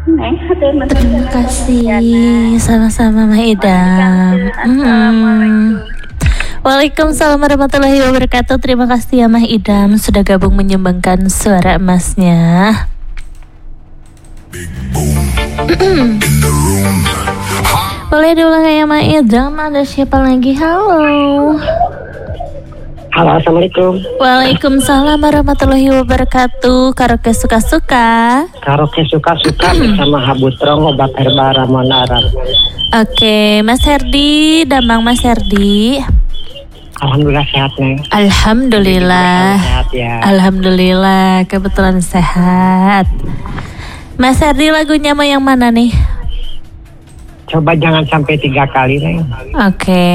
Terima kasih, sama-sama Mah Idam. Waalaikumsalam warahmatullahi wabarakatuh. Terima kasih ya Mah Idam sudah gabung menyumbangkan suara emasnya. Boleh diulang ya Mah Idam, ada siapa lagi? Halo. Halo, assalamualaikum. Waalaikumsalam warahmatullahi wabarakatuh. Karaoke suka-suka. Karaoke suka-suka bersama Habutrong obat herbal Ramonaran. Oke, Mas Herdi, Damang Mas Herdi. Alhamdulillah sehat Neng. Alhamdulillah. Sehat ya. Alhamdulillah, kebetulan sehat. Mas Herdi lagunya mau yang mana nih? Coba jangan sampai 3 kali Neng. Oke.